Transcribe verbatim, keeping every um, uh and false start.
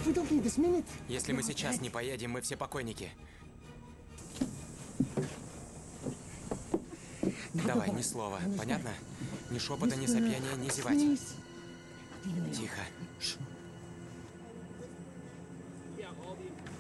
Если мы сейчас не поедем, мы все покойники. Давай, ни слова, понятно? Ни шепота, ни сопения, ни зевать. Тихо. Ш.